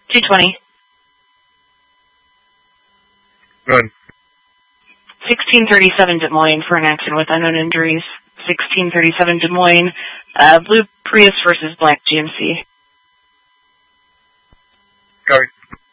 220. Good. 1637 Des Moines for an accident with unknown injuries. 1637 Des Moines, blue Prius versus black GMC. Copy.